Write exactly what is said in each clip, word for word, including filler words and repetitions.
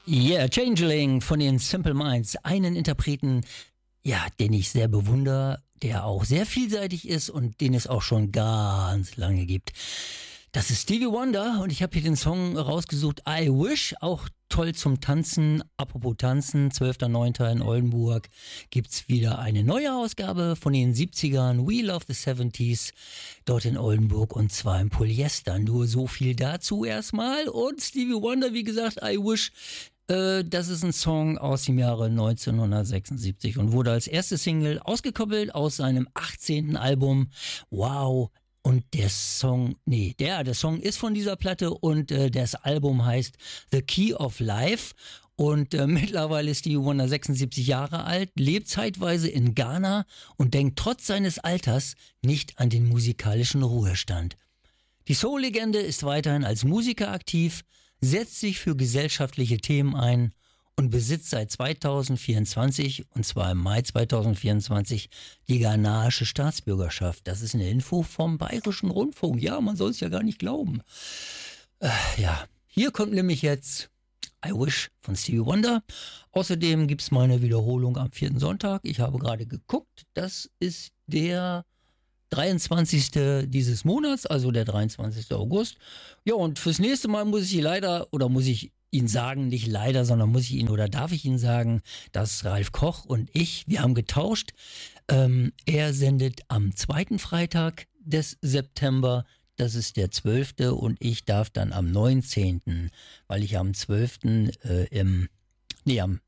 Yeah, Changeling von den Simple Minds. Einen Interpreten, ja, den ich sehr bewundere, der auch sehr vielseitig ist und den es auch schon ganz lange gibt. Das ist Stevie Wonder und ich habe hier den Song rausgesucht, I Wish, auch toll zum Tanzen. Apropos Tanzen, zwölfter neunter in Oldenburg gibt's wieder eine neue Ausgabe von den siebzigern, We Love the seventies, dort in Oldenburg und zwar im Polyester. Nur so viel dazu erstmal und Stevie Wonder, wie gesagt, I Wish. Das ist ein Song aus dem Jahre neunzehnhundertsechsundsiebzig und wurde als erste Single ausgekoppelt aus seinem achtzehnten Album Wow. Und der Song, nee, der, der Song ist von dieser Platte und äh, das Album heißt The Key of Life. Und äh, mittlerweile ist Stevie Wonder sechsundsiebzig Jahre alt, lebt zeitweise in Ghana und denkt trotz seines Alters nicht an den musikalischen Ruhestand. Die Soul-Legende ist weiterhin als Musiker aktiv, setzt sich für gesellschaftliche Themen ein und besitzt seit zweitausendvierundzwanzig, und zwar im Mai zweitausendvierundzwanzig, die ghanaische Staatsbürgerschaft. Das ist eine Info vom Bayerischen Rundfunk. Ja, man soll es ja gar nicht glauben. Äh, ja, hier kommt nämlich jetzt I Wish von Stevie Wonder. Außerdem gibt es meine Wiederholung am vierten Sonntag. Ich habe gerade geguckt, das ist der dreiundzwanzigste dieses Monats, also der dreiundzwanzigste August. Ja, und fürs nächste Mal muss ich leider, oder muss ich Ihnen sagen, nicht leider, sondern muss ich Ihnen oder darf ich Ihnen sagen, dass Ralf Koch und ich, wir haben getauscht. Ähm, er sendet am zweiten Freitag des September, das ist der zwölfte und ich darf dann am neunzehnten, weil ich am zwölften Äh, im, nee, am,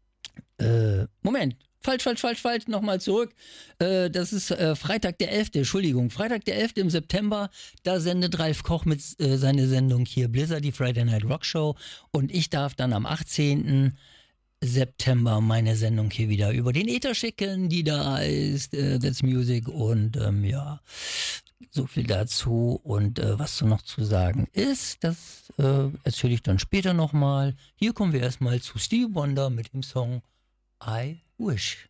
äh, Moment, Falsch, falsch, falsch, falsch, nochmal zurück. Äh, das ist äh, Freitag der elfte, Entschuldigung. Freitag der elfte im September, da sendet Ralf Koch mit äh, seine Sendung hier Blizzard, die Friday Night Rock Show. Und ich darf dann am achtzehnten September meine Sendung hier wieder über den Äther schicken, die da ist, äh, That's Music. Und ähm, ja, so viel dazu. Und äh, was so noch zu sagen ist, das äh, erzähle ich dann später nochmal. Hier kommen wir erstmal zu Stevie Wonder mit dem Song I Wish.